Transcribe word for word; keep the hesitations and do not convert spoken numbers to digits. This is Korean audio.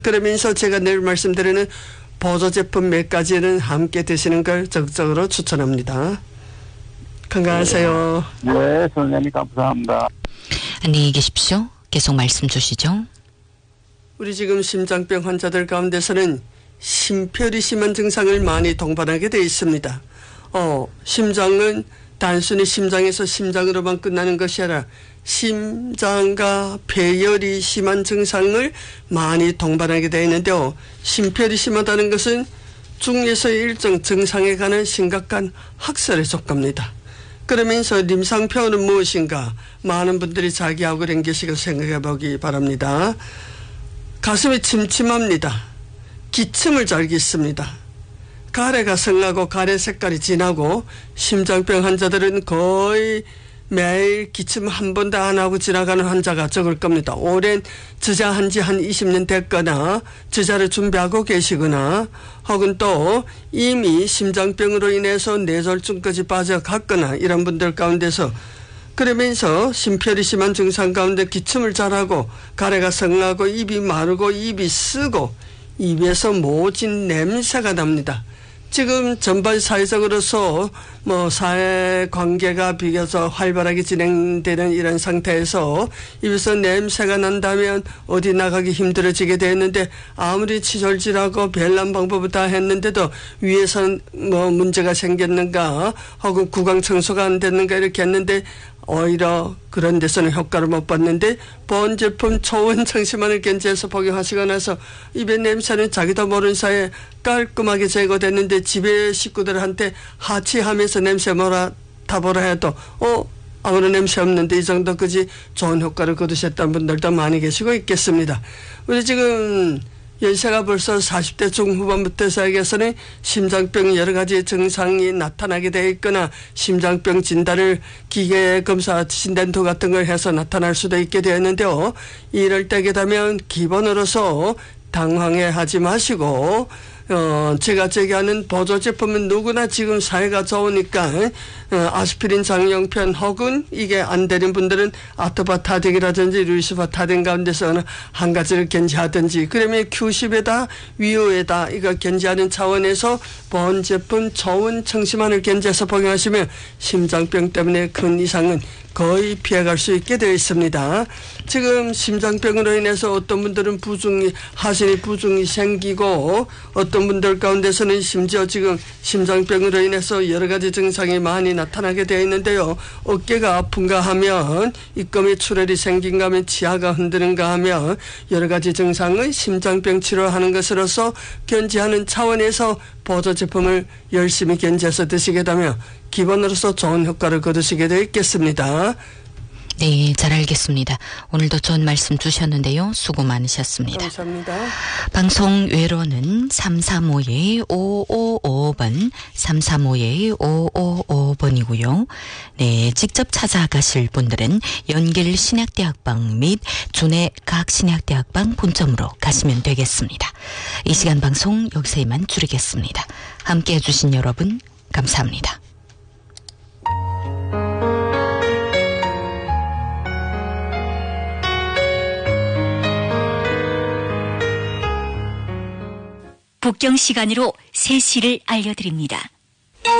그러면서 제가 늘 말씀드리는 보조 제품 몇 가지는 함께 드시는 걸 적극적으로 추천합니다. 건강하세요. 네, 선생님 감사합니다. 안녕히 계십시오. 계속 말씀 주시죠. 우리 지금 심장병 환자들 가운데서는 심혈이 심한 증상을 많이 동반하게 되어 있습니다. 어, 심장은 단순히 심장에서 심장으로만 끝나는 것이 아니라 심장과 폐열이 심한 증상을 많이 동반하게 되어 있는데요. 심혈이 심하다는 것은 중에서의 일정 증상에 관한 심각한 학설에 속합니다. 그러면서 임상표현은 무엇인가? 많은 분들이 자기하고 랭겨시고 생각해 보기 바랍니다. 가슴이 침침합니다. 기침을 잘 깃습니다. 가래가 성하고 가래 색깔이 진하고 심장병 환자들은 거의 매일 기침 한 번도 안 하고 지나가는 환자가 적을 겁니다. 오랜 주자한 지 한 이십 년 됐거나 주자를 준비하고 계시거나 혹은 또 이미 심장병으로 인해서 뇌졸중까지 빠져갔거나 이런 분들 가운데서 그러면서 심혈이 심한 증상 가운데 기침을 잘하고 가래가 성하고 입이 마르고 입이 쓰고 입에서 모진 냄새가 납니다. 지금 전반 사회적으로서 뭐 사회 관계가 비교적 활발하게 진행되는 이런 상태에서 입에서 냄새가 난다면 어디 나가기 힘들어지게 되었는데 아무리 치솔질하고 별난 방법을 다 했는데도 위에서 뭐 문제가 생겼는가 혹은 구강 청소가 안 됐는가 이렇게 했는데 오히려 그런 데서는 효과를 못 봤는데 보온 제품 초원 청심환을 견지해서 복용하시고 나서 입의 냄새는 자기도 모르는 사이에 깔끔하게 제거됐는데 집에 식구들한테 하치하면서 냄새 뭐라 타보라 해도 어 아무런 냄새 없는데 이 정도 그지 좋은 효과를 거두셨다는 분들도 많이 계시고 있겠습니다. 우리 지금 연세가 벌써 사십 대 중후반부터 시작해서는 심장병 여러 가지 증상이 나타나게 되어 있거나 심장병 진단을 기계 검사 진단토 같은 걸 해서 나타날 수도 있게 되었는데요. 이럴 때게 되면 기본으로서 당황해 하지 마시고 어, 제가 제기하는 보조 제품은 누구나 지금 사회가 좋으니까 어, 아스피린 장용편 혹은 이게 안 되는 분들은 아토바타딘이라든지 루이스바타딘 가운데서 한 가지를 견지하든지 그러면 큐십에다 위오에다 이거 견지하는 차원에서 보온 제품 초원 청심환을 견지해서 복용하시면 심장병 때문에 큰 이상은 거의 피해갈 수 있게 되어 있습니다. 지금 심장병으로 인해서 어떤 분들은 부종이 하신이 부종이 생기고 어떤 분들 가운데서는 심지어 지금 심장병으로 인해서 여러 가지 증상이 많이 나타나게 되어 있는데요. 어깨가 아픈가 하면 입금에 출혈이 생긴가 하면 치아가 흔드는가 하면 여러 가지 증상을 심장병 치료하는 것으로서 견지하는 차원에서 보조 제품을 열심히 견지해서 드시게 되면 기본으로서 좋은 효과를 거두시게 되어 있겠습니다. 네, 잘 알겠습니다. 오늘도 좋은 말씀 주셨는데요. 수고 많으셨습니다. 감사합니다. 방송 외로는 삼삼오 오오오오 번, 삼삼오 오오오오 번이고요. 네, 직접 찾아가실 분들은 연길신약대학방 및 준해 각신약대학방 본점으로 가시면 되겠습니다. 이 시간 방송 여기서 이만 줄이겠습니다. 함께해 주신 여러분 감사합니다. 북경 시간으로 세 시를 알려드립니다.